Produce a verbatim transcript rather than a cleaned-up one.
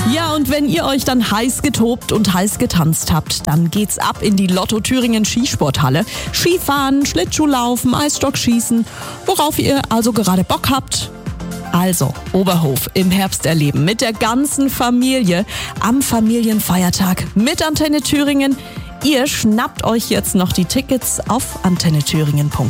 Ja, und wenn ihr euch dann heiß getobt und heiß getanzt habt, dann geht's ab in die Lotto Thüringen Skisporthalle. Skifahren, Schlittschuhlaufen, Eisstockschießen, worauf ihr also gerade Bock habt. Also, Oberhof im Herbst erleben mit der ganzen Familie am Familienfeiertag mit Antenne Thüringen. Ihr schnappt euch jetzt noch die Tickets auf antenne thüringen punkt de.